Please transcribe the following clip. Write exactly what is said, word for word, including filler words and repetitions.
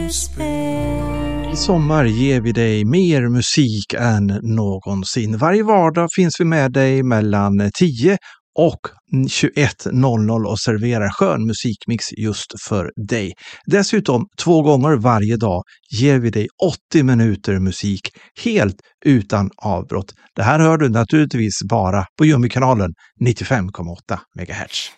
I sommar ger vi dig mer musik än någonsin. Varje vardag finns vi med dig mellan tio och tjugoett noll noll och serverar skön musikmix just för dig. Dessutom två gånger varje dag ger vi dig åttio minuter musik helt utan avbrott. Det här hör du naturligtvis bara på Jummy-kanalen nittiofem komma åtta megahertz.